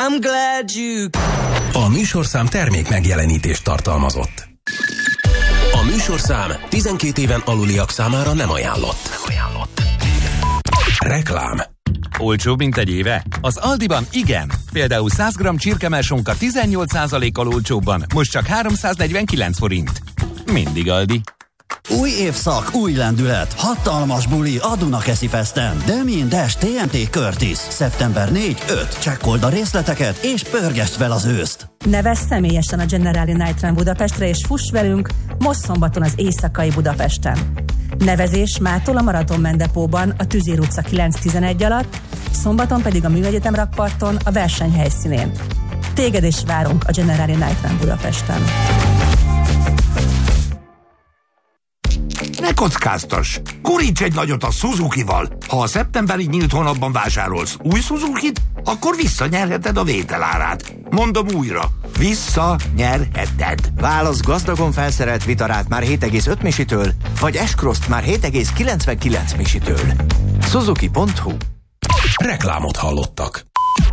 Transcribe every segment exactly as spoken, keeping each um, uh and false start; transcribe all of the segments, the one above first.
I'm glad you... A műsorszám termék megjelenítést tartalmazott. A műsorszám tizenkét éven aluliak számára nem ajánlott. Nem ajánlott. Reklám. Olcsóbb, mint egy éve? Az Aldiban igen. Például száz gramm csirkemelsonka tizennyolc százalékkal olcsóbban, most csak háromszáznegyvenkilenc forint. Mindig Aldi. Új évszak, új lendület, hatalmas buli a Dunakeszi Festen. Demin Dash té en té Curtis. szeptember negyedike öt. Csekkold a részleteket és pörgesd fel az őszt. Nevezz személyesen a Generali Night Run Budapestre és fuss velünk most szombaton az éjszakai Budapesten. Nevezés mától a Maraton Mendepóban a Tüzér utca kilenc tizenegy alatt, szombaton pedig a Műegyetem rakparton a verseny helyszínén. Téged is várunk a Generali Night Run Budapesten. Ne kockáztass! Guríts egy nagyot a Suzukival! Ha a szeptemberi nyílt hónapban vásárolsz új Suzukit, akkor visszanyerheted a vételárát. Mondom újra, visszanyerheted. Válasz gazdagon felszerelt Vitarát már hét egész öt misitől, vagy S-Cross-t már hét egész kilencvenkilenc misitől. Suzuki pont hu. Reklámot hallottak.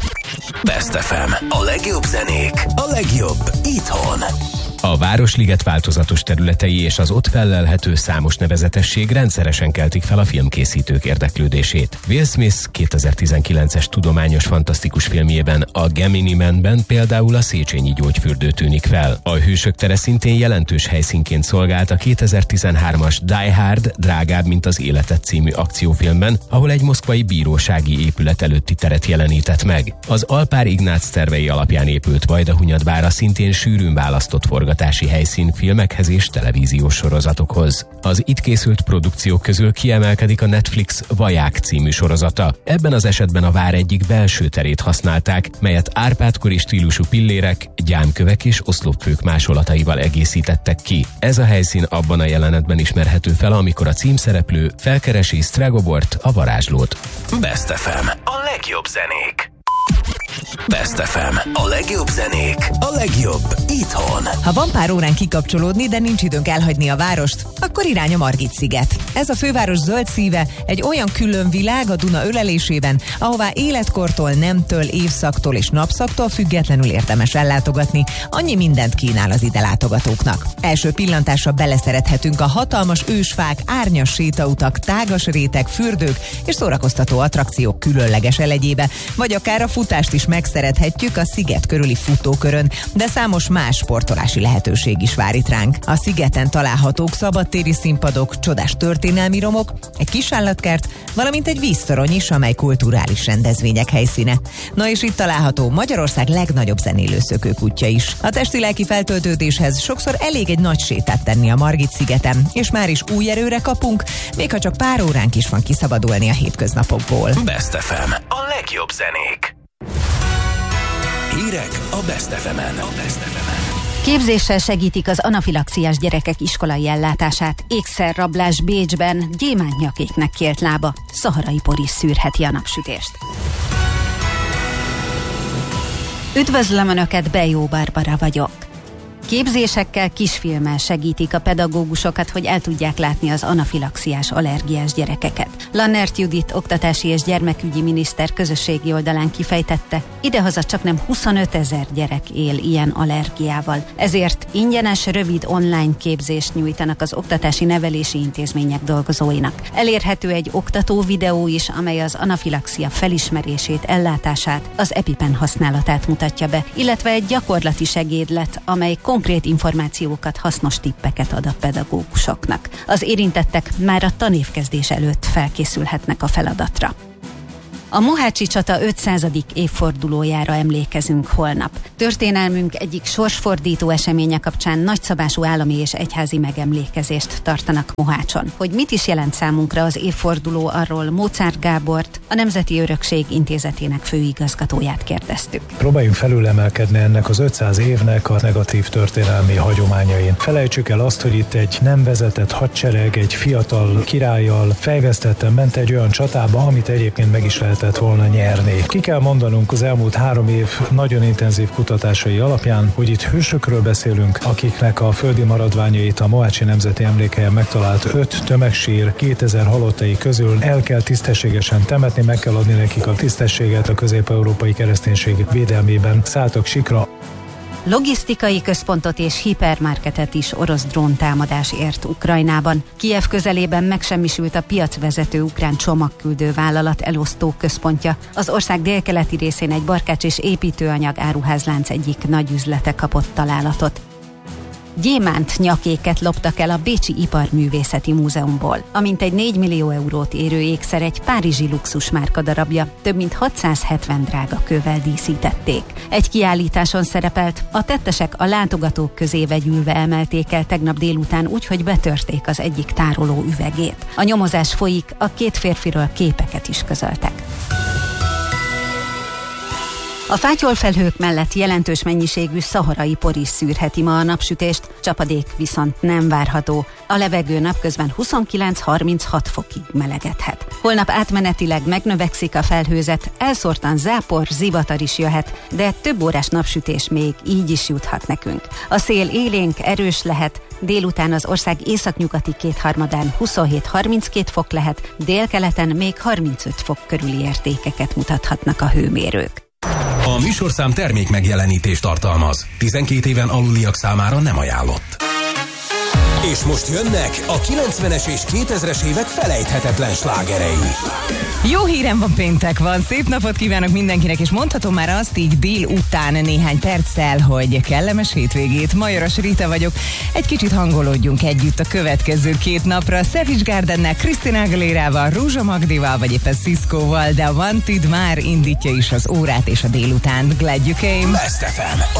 Best ef em. A legjobb zenék, a legjobb itthon. A Városliget változatos területei és az ott fellelhető számos nevezetesség rendszeresen keltik fel a filmkészítők érdeklődését. Will Smith kétezer-tizenkilences tudományos fantasztikus filmjében, a Gemini Man-ben például a Széchenyi gyógyfürdő tűnik fel. A Hősök tere szintén jelentős helyszínként szolgált a kétezer-tizenhármas Die Hard drágább, mint az életed című akciófilmben, ahol egy moszkvai bírósági épület előtti teret jelenített meg. Az Alpár Ignác tervei alapján épült Vajdahunyadvár szintén sűrűn választott forgatási helyszín filmekhez és televíziós sorozatokhoz. Az itt készült produkciók közül kiemelkedik a Netflix Vaják című sorozata. Ebben az esetben a vár egyik belső terét használták, melyet Árpád-kori stílusú pillérek, gyámkövek és oszlopfők másolataival egészítettek ki. Ez a helyszín abban a jelenetben ismerhető fel, amikor a címszereplő felkeresi Stragobort, a varázslót. Best ef em. A legjobb zenék. Best ef em. A legjobb zenék, a legjobb itthon. Ha van pár órán kikapcsolódni, de nincs időnk elhagyni a várost, akkor irány a Margit-sziget. Ez a főváros zöld szíve, egy olyan külön világ a Duna ölelésében, ahová életkortól, nemtől, évszaktól és napszaktól függetlenül érdemes ellátogatni. Annyi mindent kínál az ide látogatóknak. Első pillantásra beleszerethetünk a hatalmas ősfák, árnyas sétautak, tágas rétek, fürdők és szórakoztató attrakciók különleges elegyébe, vagy akár a futást is megszerethetjük a sziget körüli futókörön, de számos más sportolási lehetőség is vár itt ránk. A szigeten találhatók szabadtéri színpadok, csodás történelmi romok, egy kisállatkert, valamint egy víztorony is, amely kulturális rendezvények helyszíne. Na és itt található Magyarország legnagyobb zenélőszökők útja is. A testi-lelki feltöltődéshez sokszor elég egy nagy sétát tenni a Margit-szigeten, és már is új erőre kapunk, még ha csak pár óránk is van kiszabadulni a hétköznapokból. Best ef em. A legjobb zenék. Hírek a Best ef emen. A Best ef emen. Képzéssel segítik az anafilaxiás gyerekek iskolai ellátását. Ékszerrablás Bécsben, gyémántnyakéknek kélt lába. Szaharai por is szűrheti a napsütést. Üdvözlöm Önöket, Bejó Barbara vagyok. Képzésekkel, kisfilmmel segítik a pedagógusokat, hogy el tudják látni az anafilaxiás allergiás gyerekeket. Lannert Judit oktatási és gyermekügyi miniszter közösségi oldalán kifejtette, idehaza csaknem huszonöt ezer gyerek él ilyen allergiával. Ezért ingyenes, rövid online képzést nyújtanak az oktatási nevelési intézmények dolgozóinak. Elérhető egy oktató videó is, amely az anafilaxia felismerését, ellátását, az EpiPen használatát mutatja be, illetve egy gyakorlati segédlet, amely konkrét információkat, hasznos tippeket ad a pedagógusoknak. Az érintettek már a tanévkezdés előtt felkészülhetnek a feladatra. A Mohácsi csata ötszázadik évfordulójára emlékezünk holnap. Történelmünk egyik sorsfordító eseménye kapcsán nagyszabású állami és egyházi megemlékezést tartanak Mohácson. Hogy mit is jelent számunkra az évforduló, arról Mozart Gábort, a Nemzeti Örökség Intézetének főigazgatóját kérdeztük. Próbáljunk felülemelkedni ennek az ötszáz évnek a negatív történelmi hagyományain. Felejtsük el azt, hogy itt egy nem vezetett hadsereg, egy fiatal királlyal fejvesztetten ment egy olyan csatába, amit egyébként meg is lehet lehetett volna nyerni. Ki kell mondanunk az elmúlt három év nagyon intenzív kutatásai alapján, hogy itt hősökről beszélünk, akiknek a földi maradványait a Mohácsi Nemzeti Emlékhelyen megtalált öt tömegsír kétezer halottai közül el kell tisztességesen temetni, meg kell adni nekik a tisztességet, a közép-európai kereszténység védelmében szálltak sikra. Logisztikai központot és hipermarketet is orosz dróntámadás ért Ukrajnában. Kijev közelében megsemmisült a piacvezető ukrán csomagküldő vállalat elosztó központja. Az ország délkeleti részén egy barkács és építőanyag áruházlánc egyik nagy üzlete kapott találatot. Gyémánt nyakéket loptak el a Bécsi Iparművészeti Múzeumból. A mintegy négy millió eurót érő ékszer egy párizsi luxusmárka darabja, több mint hatszázhetven drága kővel díszítették. Egy kiállításon szerepelt, a tettesek a látogatók közé vegyülve emelték el tegnap délután úgy, hogy betörték az egyik tároló üvegét. A nyomozás folyik, a két férfiről képeket is közöltek. A fátyolfelhők mellett jelentős mennyiségű szaharai por is szűrheti ma a napsütést, csapadék viszont nem várható. A levegő napközben huszonkilenc-harminchat fokig melegedhet. Holnap átmenetileg megnövekszik a felhőzet, elszórtan zápor, zivatar is jöhet, de több órás napsütés még így is juthat nekünk. A szél élénk, erős lehet, délután az ország északnyugati kétharmadán huszonhét-harminckét fok lehet, délkeleten még harmincöt fok körüli értékeket mutathatnak a hőmérők. A műsorszám termék megjelenítést tartalmaz. tizenkét éven aluliak számára nem ajánlott. És most jönnek a kilencvenes és kétezres évek felejthetetlen slágerei. Jó hírem van, péntek van. Szép napot kívánok mindenkinek, és mondhatom már azt így délután néhány perccel, hogy kellemes hétvégét. Majoras Rita vagyok. Egy kicsit hangolódjunk együtt a következő két napra. Savage Gardennel, Christina Aguilérával, Rúzsa Magdival, vagy éppen Ciscoval, de a Wanted már indítja is az órát és a délutánt. Glad you came. Best ef em.